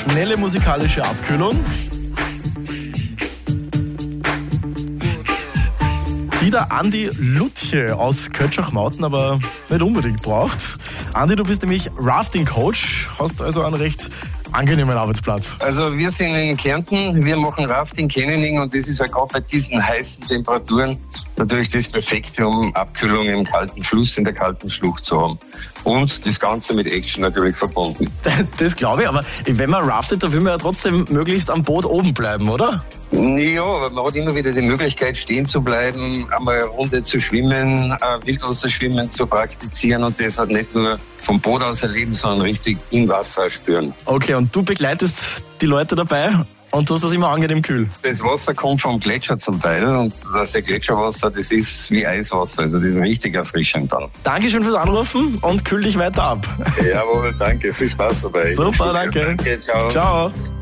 schnelle musikalische Abkühlung, die der Andi Lutje aus Kötschach-Mauten aber nicht unbedingt braucht. Andi, du bist nämlich Rafting-Coach, hast also einen recht angenehmen Arbeitsplatz. Also wir sind in Kärnten, wir machen Rafting, Canyoning und das ist halt gerade bei diesen heißen Temperaturen natürlich das Perfekte, um Abkühlung im kalten Fluss, in der kalten Schlucht zu haben. Und das Ganze mit Action natürlich verbunden. Das glaube ich, aber wenn man raftet, da will man ja trotzdem möglichst am Boot oben bleiben, oder? Ja, aber man hat immer wieder die Möglichkeit, stehen zu bleiben, einmal eine Runde zu schwimmen, Wildwasserschwimmen zu praktizieren und das halt nicht nur vom Boot aus erleben, sondern richtig im Wasser spüren. Okay, und du begleitest die Leute dabei und du hast das immer angenehm kühl? Das Wasser kommt vom Gletscher zum Teil und das Gletscherwasser, das ist wie Eiswasser, also das ist richtig erfrischend dann. Dankeschön fürs Anrufen und kühl dich weiter ab. Jawohl, danke, viel Spaß dabei. Super, danke. Danke, ciao. Ciao.